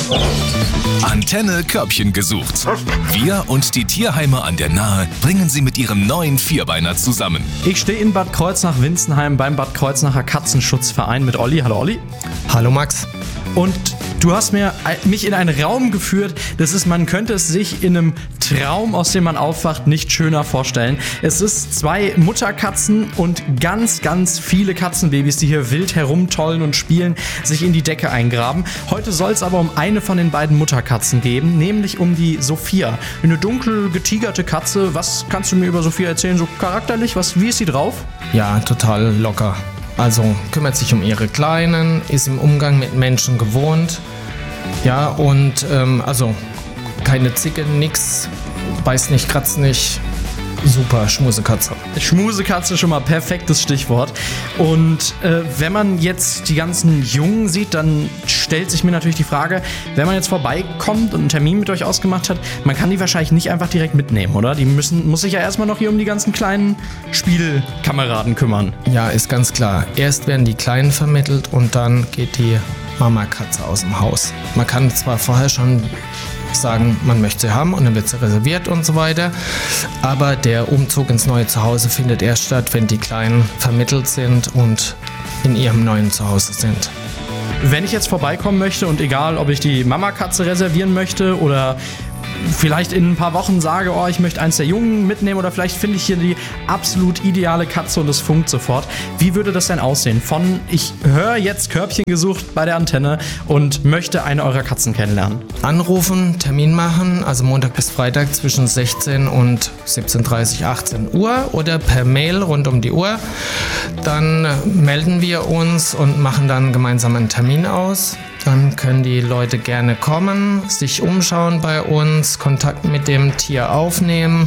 Antenne Körbchen gesucht. Wir und die Tierheime an der Nahe bringen sie mit ihrem neuen Vierbeiner zusammen. Ich stehe in Bad Kreuznach-Winzenheim beim Bad Kreuznacher Katzenschutzverein mit Olli. Hallo Olli. Hallo Max. Und du hast mich in einen Raum geführt, man könnte es sich in einem Traum, aus dem man aufwacht, nicht schöner vorstellen. Es ist 2 Mutterkatzen und ganz, ganz viele Katzenbabys, die hier wild herumtollen und spielen, sich in die Decke eingraben. Heute soll es aber um eine von den beiden Mutterkatzen geben, nämlich um die Sophia. Eine dunkel getigerte Katze. Was kannst du mir über Sophia erzählen, so charakterlich? Wie ist sie drauf? Ja, total locker. Also kümmert sich um ihre Kleinen, ist im Umgang mit Menschen gewohnt. Ja, und also keine Zicke, nix, beißt nicht, kratzt nicht. Super, Schmusekatze. Schmusekatze, schon mal perfektes Stichwort. Und wenn man jetzt die ganzen Jungen sieht, dann stellt sich mir natürlich die Frage, wenn man jetzt vorbeikommt und einen Termin mit euch ausgemacht hat, man kann die wahrscheinlich nicht einfach direkt mitnehmen, oder? Muss sich ja erstmal noch hier um die ganzen kleinen Spielkameraden kümmern. Ja, ist ganz klar. Erst werden die Kleinen vermittelt und dann geht die Mama-Katze aus dem Haus. Man kann zwar vorher schon sagen, man möchte sie haben und dann wird sie reserviert und so weiter. Aber der Umzug ins neue Zuhause findet erst statt, wenn die Kleinen vermittelt sind und in ihrem neuen Zuhause sind. Wenn ich jetzt vorbeikommen möchte und egal, ob ich die Mama-Katze reservieren möchte oder vielleicht in ein paar Wochen sage, ich möchte eins der Jungen mitnehmen oder vielleicht finde ich hier die absolut ideale Katze und es funkt sofort. Wie würde das denn aussehen? Ich höre jetzt Körbchen gesucht bei der Antenne und möchte eine eurer Katzen kennenlernen. Anrufen, Termin machen, also Montag bis Freitag zwischen 16 und 17:30, 18 Uhr oder per Mail rund um die Uhr. Dann melden wir uns und machen dann gemeinsam einen Termin aus. Dann können die Leute gerne kommen, sich umschauen bei uns, Kontakt mit dem Tier aufnehmen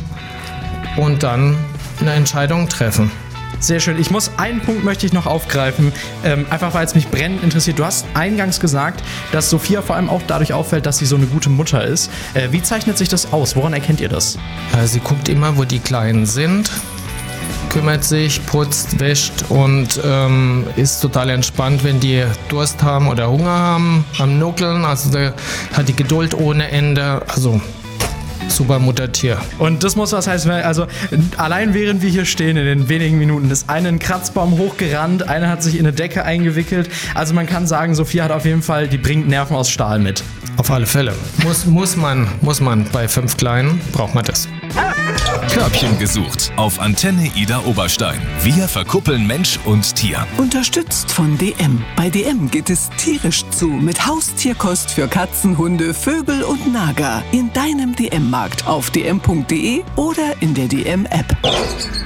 und dann eine Entscheidung treffen. Sehr schön. Einen Punkt möchte ich noch aufgreifen, einfach weil es mich brennend interessiert. Du hast eingangs gesagt, dass Sophia vor allem auch dadurch auffällt, dass sie so eine gute Mutter ist. Wie zeichnet sich das aus? Woran erkennt ihr das? Sie guckt immer, wo die Kleinen sind, kümmert sich, putzt, wäscht und ist total entspannt, wenn die Durst haben oder Hunger haben, am Nuckeln. Also da hat die Geduld ohne Ende. Also super Muttertier. Und das muss was heißen, also allein während wir hier stehen in den wenigen Minuten ist eine einen Kratzbaum hochgerannt, eine hat sich in eine Decke eingewickelt. Also man kann sagen, Sophia hat auf jeden Fall, die bringt Nerven aus Stahl mit. Auf alle Fälle. Muss man. Bei 5 Kleinen braucht man das. Körbchen gesucht auf Antenne Ida Oberstein. Wir verkuppeln Mensch und Tier. Unterstützt von DM. Bei DM geht es tierisch zu mit Haustierkost für Katzen, Hunde, Vögel und Nager. In deinem DM-Markt auf dm.de oder in der DM-App.